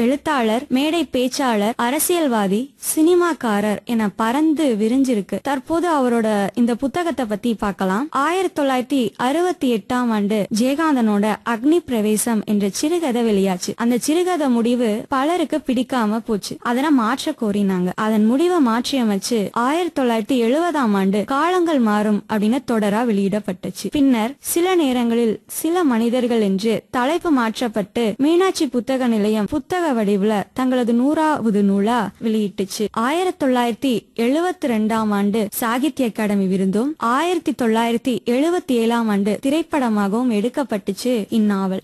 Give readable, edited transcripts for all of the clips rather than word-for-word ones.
எழுத்தாளர், மேடை பேச்சாளர், அரசியல்வாதி, சினிமாக்காரர் என பறந்து விரிஞ்சிருக்கு. தற்போது அவரோட இந்த புத்தகத்தை பத்தி பார்க்கலாம். 1968ஆம் ஆண்டு ஜெயகாந்தனோட அக்னி பிரவேசம் என்ற சிறுகதை வெளியாச்சு. அந்த சிறுகதை முடிவு பலருக்கு பிடிக்காம போச்சு. அதனை மாற்ற கோரினாங்க. அதன் முடிவை மாற்றி அமைச்சு 1970ஆம் ஆண்டு காலங்கள் மாறும் அப்படின்னு தொடரா வெளியிடப்பட்டுச்சு. பின்னர் சில நேரங்களில் சில மனிதர்கள் என்று தலைப்பு மாற்றப்பட்டு மீனாட்சி புத்தக நிலையம் புத்தக வடிவுல தங்களது 100வது நூலா வெளியிட்டுச்சு. 1972ஆம் ஆண்டு சாகித்ய அகாடமி விருதும் 1977ஆம் ஆண்டு திரைப்படமாகவும் எடுக்கப்பட்டுச்சு இந்நாவல்.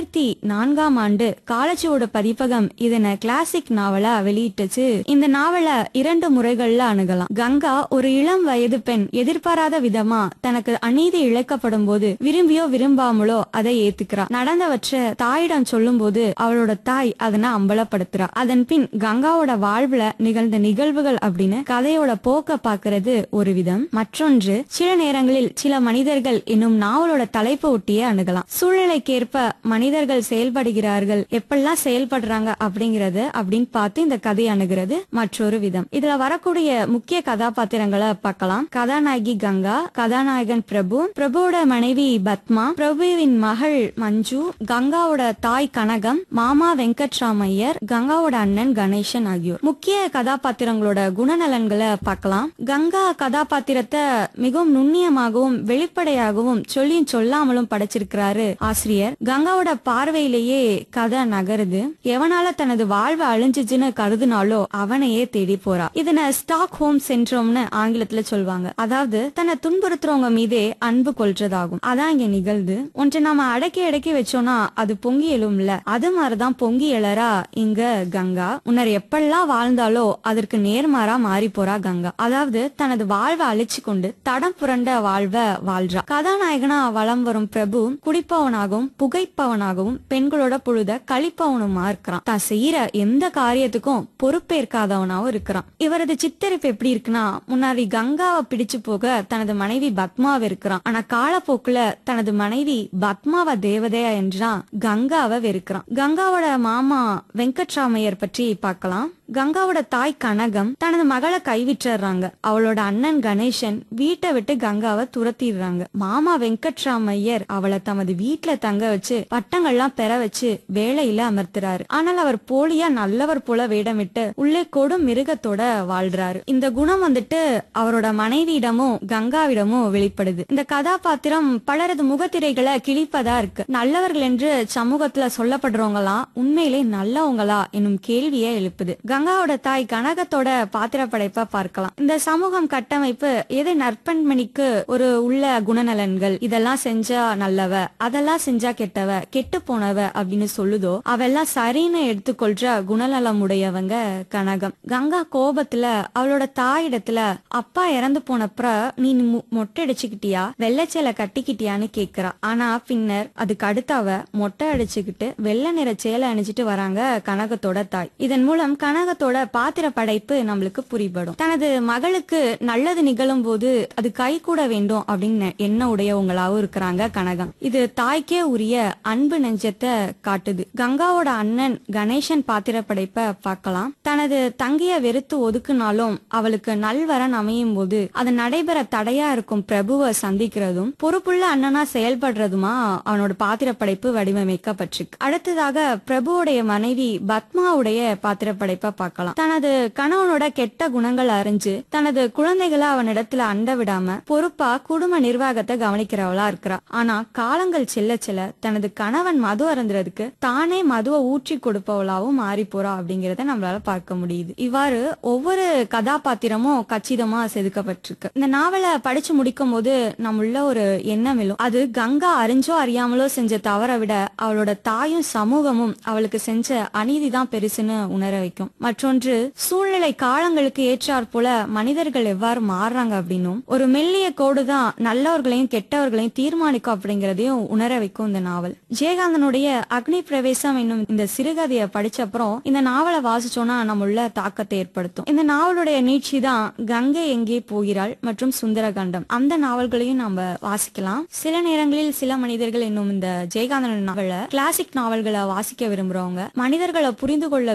2004ஆம் ஆண்டு காலச்சுவடு பதிப்பகம் இதனை கிளாசிக் நாவலா வெளியிட்டுச்சு. இந்த நாவல 2 முறைகள்ல அணுகலாம். கங்கா ஒரு இளம் வயது பெண் எதிர்பாராத விதமா தனக்கு அநீதி இழைக்கப்படும் போது விரும்பியோ விரும்பாமலோ அதை ஏத்துக்கிறா. நடந்தவற்றை தாயிடம் சொல்லும் போது அவளோட தாய் அதனை அம்பலப்படுத்துறா. அதன் பின் கங்காவோட வாழ்வுல நிகழ்ந்த நிகழ்வுகள் அப்படின்னு கதையோட போக்க பாக்குறது ஒரு விதம். மற்றொன்று, சில நேரங்களில் சில மனிதர்கள் என்னும் நாவலோட தலைப்பு ஒட்டியே அணுகலாம். சூழ்நிலைக்கேற்ப மனிதர்கள் செயல்படுகிறார்கள், எப்பெல்லாம் செயல்படுறாங்க அப்படிங்கறது அப்படின்னு பார்த்து இந்த கதை அணுகிறது மற்றொரு விதம். இதுல வரக்கூடிய முக்கிய கதாபாத்திரங்களை பார்க்கலாம். கதாநாயகி கங்கா, கதாநாயகன் பிரபு, பிரபுவோட மனைவி பத்மா, பிரபுவின் மகள் மஞ்சு, கங்காவோட தாய் கனகம், மாமா வெங்கட்ராமையர், கங்காவோட அண்ணன் கணேசன் ஆகியோர். முக்கிய கதாபாத்திரங்களோட குணநலன்களை பார்க்கலாம். கங்கா கதாபாத்திரத்தை மிகவும் நுண்ணியமாகவும் வெளிப்படையாகவும் சொல்லியும் சொல்லாமலும் படைச்சிருக்கிறாரு ஆசிரியர். கங்காவோட பார்வையிலேயே கதை நகருது. எவனால தனது வாழ்வை அழிஞ்சிச்சுன்னு கருதுனாலோ அவனையே தேடி போறா. இதனை ஸ்டாக் ஹோம் சிண்ட்ரோம்னு ஆங்கிலத்துல சொல்வாங்க. அதாவது தன்னை துன்புறுத்துறவங்க மீதே அன்பு கொள்றதாகும். அதான் இங்க நிகழ்து. ஒன்றை நாம அடக்கி அடக்கி வச்சோம்னா அது பொங்கி எழும்ல, அது மாதிரிதான் பொங்கி எழறா இங்க கங்கா. முன்னர் எப்பெல்லாம் வாழ்ந்தாலோ அதற்கு நேர்மாறா மாறி போறா கங்கா. அதாவது தனது வாழ்வை அழிச்சு கொண்டு தடம் புரண்ட வாழ்வை வாழ்றா. கதாநாயகனா வலம் வரும் பிரபு குடிப்பவனாகவும் புகைப்பவனாகவும் பெண்களோட பொழுத கழிப்பவனுமா இருக்கிறான். தான் செய்யற எந்த காரியத்துக்கும் பொறுப்பேற்காதவனாவும் இருக்கிறான். இவரது சித்தரிப்பு எப்படி இருக்குன்னா, முன்னாடி கங்காவை பிடிச்சு போக தனது மனைவி பத்மாவை இருக்கிறான். ஆனா காலப்போக்குல தனது மனைவி பத்மாவை தேவதையா என்றா கங்காவை வெறுக்கிறான். கங்காவோட மாமா வெங்கட்ராமையர் பற்றி பார்க்கலாம். கங்காவோட தாய் கனகம் தனது மகளை கைவிட்டுறாங்க. அவளோட அண்ணன் கணேசன் வீட்டை விட்டு கங்காவை துரத்திடுறாங்க. மாமா வெங்கட்ராமையர் அவளை தமது வீட்டுல தங்க வச்சு பட்டங்கள்லாம் பெற வச்சு வேலையில அமர்த்துறாரு. ஆனால் அவர் போலியா நல்லவர் போல வேடமிட்டு உள்ளே கொடும் மிருகத்தோட வாழ்றாரு. இந்த குணம் வந்துட்டு அவரோட மனைவியிடமும் கங்காவிடமும் வெளிப்படுது. இந்த கதாபாத்திரம் பலரது முகத்திரைகளை கிழிப்பதா இருக்கு. நல்லவர்கள் என்று சமூகத்துல சொல்லப்படுறவங்களா உண்மையிலே நல்லவங்களா என்னும் கேள்வியை எழுப்புது. கங்காவோட தாய் கனகத்தோட பாத்திர படைப்பா பார்க்கலாம். இந்த சமூகம் கட்டமைப்பு எதை நற்பண்மணிக்கு ஒரு உள்ள குணநலன்கள், இதெல்லாம் செஞ்சா நல்லவ, அதெல்லாம் செஞ்சா கெட்டவ, கெட்டு போனவ அப்படின்னு சொல்லுதோ அவெல்லாம் சரின்னு எடுத்துக்கொள்ற குணநலம் உடையவங்க கனகம். கங்கா கோபத்துல அவளோட தாயிடத்துல அப்பா இறந்து போனப்ப நீ மொட்டை அடிச்சுக்கிட்டியா, வெள்ளைச்சேலை கட்டிக்கிட்டியான்னு கேக்குறா. ஆனா பின்னர் அதுக்கு அடுத்தாவ மொட்டை அடிச்சுக்கிட்டு வெள்ளை நிற சேலை அணிஞ்சிட்டு வராங்க கனகத்தோட தாய். இதன் மூலம் கனகத்தோட பாத்திர படைப்பு நம்மளுக்கு புரிபடும். தனது மகளுக்கு நல்லது நிகழும் போது அது கை கூட வேண்டும் அப்படின்னு எண்ண உடையவங்களாவும் இருக்கிறாங்க கனகம். இது தாய்க்கே உரிய அன்பு நெஞ்சத்தை காட்டுது. கங்காவோட அண்ணன் கணேசன் பாத்திர படைப்ப பார்க்கலாம். தனது தங்கைய வெறுத்து ஒதுக்குனாலும் அவளுக்கு நல்வரன் அமையும் போது அது நடைபெற தடையா இருக்கும் பிரபுவை சந்திக்கிறதும் பொறுப்புள்ள அண்ணனா செயல்படுறதுமா அவனோட பாத்திர படைப்பு வடிவமைக்கப்பட்டிருக்கு. அடுத்ததாக பிரபுவோடைய மனைவி பத்மாவுடைய பாத்திர படைப்ப பார்க்கலாம். தனது கணவனோட கெட்ட குணங்கள் அறிஞ்சு தனது குழந்தைகளை அவனிடத்துல அண்ட விடாம பொறுப்பா குடும்ப நிர்வாகத்தை கவனிக்கிறவளா இருக்கிறா. ஆனா காலங்கள் செல்ல செல்ல தனது கணவன் மது அருந்துறதுக்கு தானே மதுவை ஊற்றி கொடுப்பவளாவும் மாறி போறா அப்படிங்கறத நம்மளால பார்க்க முடியுது. இவ்வாறு ஒவ்வொரு கதாபாத்திரமும் கச்சிதமா செதுக்கப்பட்டிருக்கு. இந்த நாவலை படிச்சு முடிக்கும் போது நம்முள்ள ஒரு எண்ணம் எழும். அது கங்கா அறிஞ்சோ அறியாமலோ செஞ்ச தவறை விட அவளோட தாயும் சமூகமும் அவளுக்கு செஞ்ச அநீதிதான் பெருசுன்னு உணர வைக்கும். மற்றொன்று, சூழ்நிலை காலங்களுக்கு ஏற்றாற் போல மனிதர்கள் எவ்வாறு மாறுறாங்க அப்படின்னும் ஒரு மெல்லிய கோடுதான் நல்லவர்களையும் கெட்டவர்களையும் தீர்மானிக்கும் அப்படிங்கறதையும் உணர வைக்கும் இந்த நாவல். ஜெயகாந்தனுடைய அக்னி பிரவேசம் என்னும் இந்த சிறுகதையை படிச்ச அப்புறம் இந்த நாவலை வாசிச்சோம்னா நம்முள்ள தாக்கத்தை ஏற்படுத்தும். இந்த நாவலுடைய நீட்சி தான் கங்கை எங்கே போகிறாள் மற்றும் சுந்தரகாண்டம். அந்த நாவல்களையும் நம்ம வாசிக்கலாம். சில நேரங்களில் சில மனிதர்கள் என்னும் இந்த ஜெயகாந்தன் நாவல கிளாசிக் நாவல்களை வாசிக்க விரும்புறவங்க மனிதர்களை புரிந்து கொள்ள